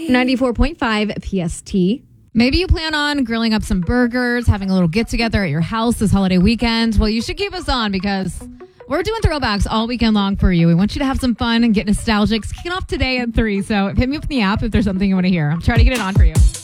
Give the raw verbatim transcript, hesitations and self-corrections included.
ninety-four point five P S T. Maybe you plan on grilling up some burgers, having a little get-together at your house this holiday weekend. Well, you should keep us on because we're doing throwbacks all weekend long for you. We want you to have some fun and get nostalgic. It's kicking off today at three, so hit me up in the app if there's something you want to hear. I'm trying to get it on for you.